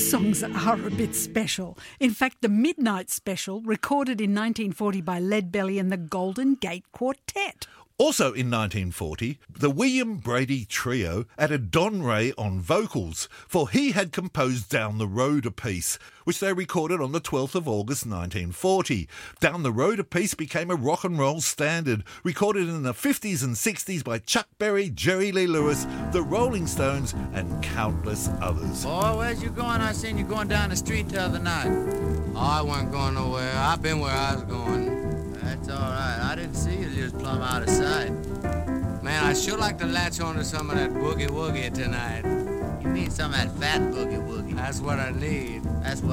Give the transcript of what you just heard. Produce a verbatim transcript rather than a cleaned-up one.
songs are a bit special. In fact, the Midnight Special, recorded in nineteen forty by Leadbelly and the Golden Gate Quartet. Also in nineteen forty, the William Brady Trio added Don Ray on vocals, for he had composed Down the Road a Piece, which they recorded on the twelfth of August nineteen forty. Down the Road a Piece became a rock and roll standard, recorded in the fifties and sixties by Chuck Berry, Jerry Lee Lewis, the Rolling Stones and countless others. Boy, where's you going? I seen you going down the street the other night. Oh, I wasn't going nowhere. I've been where I was going. That's all right. I didn't see you just plumb out of sight. Man, I sure like to latch on to some of that boogie woogie tonight. You mean some of that fat boogie woogie? That's what I need. That's what